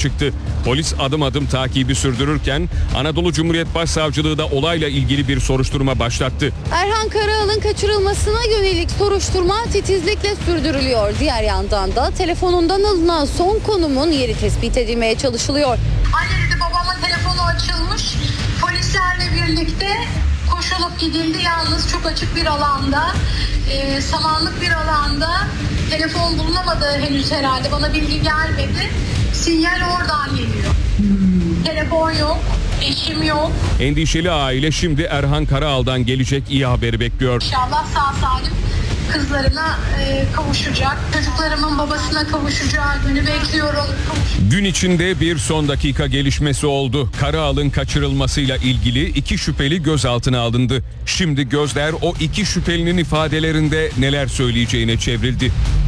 çıktı. Polis adım adım takibi sürdürürken Anadolu Cumhuriyet Başsavcılığı da olayla ilgili bir soruşturma başlattı. Erhan Karaal'ın kaçırılmasına yönelik soruşturma titizlikle sürdürülüyor. Diğer yandan da telefonundan alınan son konumun yeri tespit edilmeye çalışılıyor. Anne dedi, babama telefonu açılmış. Polislerle birlikte koşulup gidildi. Yalnız çok açık bir alanda, samanlık bir alanda, telefon bulunamadı henüz herhalde. Bana bilgi gelmedi. Sinyal oradan geliyor. Telefon yok, eşim yok. Endişeli aile şimdi Erhan Karaal'dan gelecek iyi haberi bekliyor. İnşallah sağ salim kızlarına kavuşacak. Çocuklarımın babasına kavuşacağı günü bekliyorum. Gün içinde bir son dakika gelişmesi oldu. Karaal'ın kaçırılmasıyla ilgili 2 şüpheli gözaltına alındı. Şimdi gözler o 2 şüphelinin ifadelerinde neler söyleyeceğine çevrildi.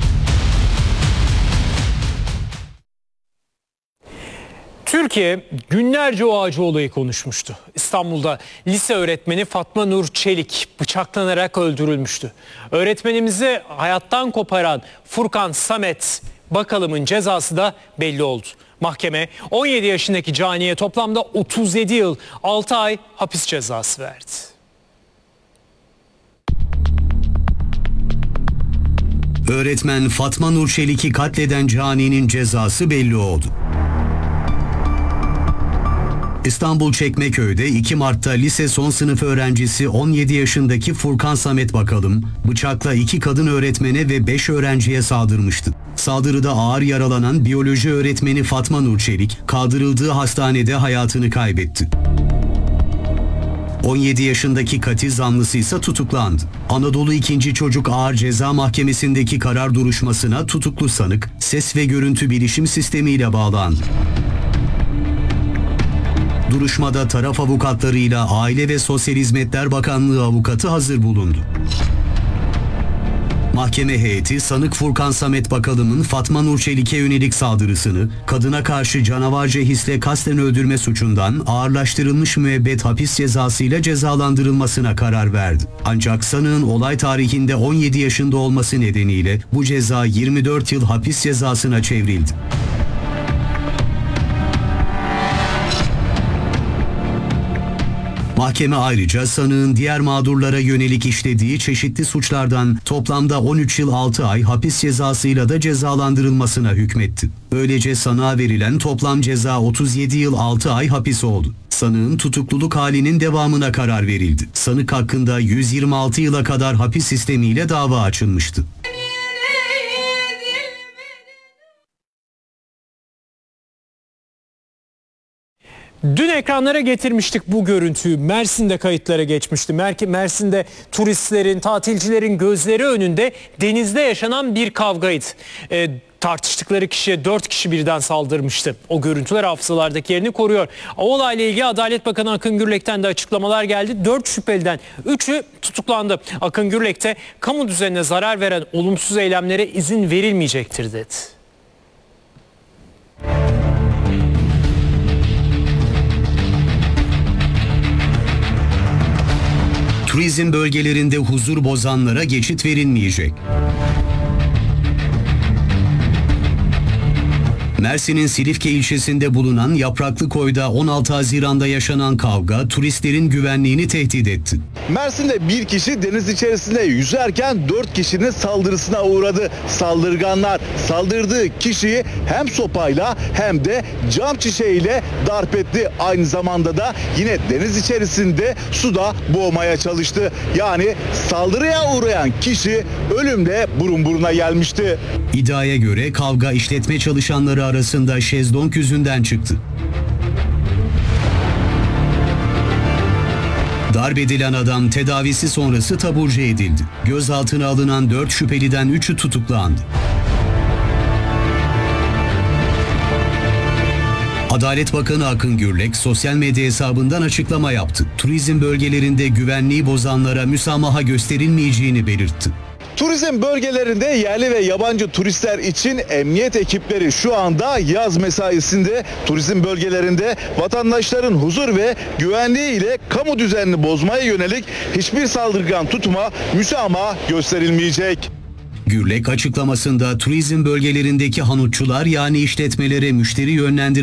Türkiye günlerce o acı olayı konuşmuştu. İstanbul'da lise öğretmeni Fatma Nur Çelik bıçaklanarak öldürülmüştü. Öğretmenimizi hayattan koparan Furkan Samet Bakalım'ın cezası da belli oldu. Mahkeme 17 yaşındaki caniye toplamda 37 yıl 6 ay hapis cezası verdi. Öğretmen Fatma Nur Çelik'i katleden caninin cezası belli oldu. İstanbul Çekmeköy'de 2 Mart'ta lise son sınıf öğrencisi 17 yaşındaki Furkan Samet Bakalım bıçakla 2 kadın öğretmene ve 5 öğrenciye saldırmıştı. Saldırıda ağır yaralanan biyoloji öğretmeni Fatma Nur Çelik kaldırıldığı hastanede hayatını kaybetti. 17 yaşındaki katil zanlısı ise tutuklandı. Anadolu 2. Çocuk Ağır Ceza Mahkemesi'ndeki karar duruşmasına tutuklu sanık ses ve görüntü bilişim sistemiyle bağlandı. Duruşmada taraf avukatlarıyla Aile ve Sosyal Hizmetler Bakanlığı avukatı hazır bulundu. Mahkeme heyeti sanık Furkan Samet Bakalım'ın Fatma Nur Çelik'e yönelik saldırısını kadına karşı canavarca hisle kasten öldürme suçundan ağırlaştırılmış müebbet hapis cezasıyla cezalandırılmasına karar verdi. Ancak sanığın olay tarihinde 17 yaşında olması nedeniyle bu ceza 24 yıl hapis cezasına çevrildi. Mahkeme ayrıca sanığın diğer mağdurlara yönelik işlediği çeşitli suçlardan toplamda 13 yıl 6 ay hapis cezasıyla da cezalandırılmasına hükmetti. Böylece sanığa verilen toplam ceza 37 yıl 6 ay hapis oldu. Sanığın tutukluluk halinin devamına karar verildi. Sanık hakkında 126 yıla kadar hapis sistemiyle dava açılmıştı. Dün ekranlara getirmiştik bu görüntüyü. Mersin'de kayıtlara geçmişti. Mersin'de turistlerin, tatilcilerin gözleri önünde denizde yaşanan bir kavgaydı. Tartıştıkları kişiye 4 kişi birden saldırmıştı. O görüntüler hafızalardaki yerini koruyor. O olayla ilgili Adalet Bakanı Akın Gürlek'ten de açıklamalar geldi. 4 şüpheliden 3'ü tutuklandı. Akın Gürlek de kamu düzenine zarar veren olumsuz eylemlere izin verilmeyecektir dedi. Turizm bölgelerinde huzur bozanlara geçit verilmeyecek. Mersin'in Silifke ilçesinde bulunan Yapraklıkoy'da 16 Haziran'da yaşanan kavga turistlerin güvenliğini tehdit etti. Mersin'de bir kişi deniz içerisinde yüzerken 4 kişinin saldırısına uğradı. Saldırganlar saldırdığı kişiyi hem sopayla hem de cam şişeyle darp etti. Aynı zamanda da yine deniz içerisinde suda boğmaya çalıştı. Yani saldırıya uğrayan kişi ölümle burun buruna gelmişti. İddiaya göre kavga işletme çalışanları arasında şezlong yüzünden çıktı. Darp edilen adam tedavisi sonrası taburcu edildi. Gözaltına alınan 4 şüpheliden 3'ü tutuklandı. Adalet Bakanı Akın Gürlek sosyal medya hesabından açıklama yaptı. Turizm bölgelerinde güvenliği bozanlara müsamaha gösterilmeyeceğini belirtti. Turizm bölgelerinde yerli ve yabancı turistler için emniyet ekipleri şu anda yaz mesaisinde. Turizm bölgelerinde vatandaşların huzur ve güvenliği ile kamu düzenini bozmaya yönelik hiçbir saldırgan tutuma müsamaha gösterilmeyecek. Gürlek açıklamasında turizm bölgelerindeki hanutçular yani işletmelere müşteri yönlendiren